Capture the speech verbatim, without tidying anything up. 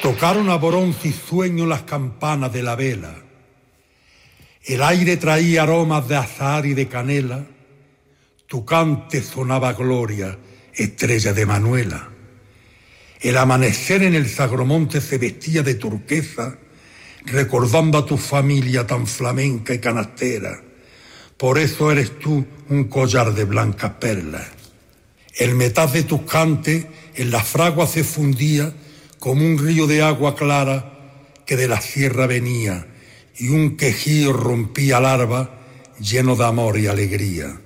Tocaron a bronce y sueño las campanas de la vela. El aire traía aromas de azahar y de canela. Tu cante sonaba gloria, estrella de Manuela. El amanecer en el Sagromonte se vestía de turquesa, recordando a tu familia tan flamenca y canastera. Por eso eres tú un collar de blancas perlas. El metal de tus cantes en la fragua se fundía como un río de agua clara que de la sierra venía, y un quejío rompía al alba lleno de amor y alegría.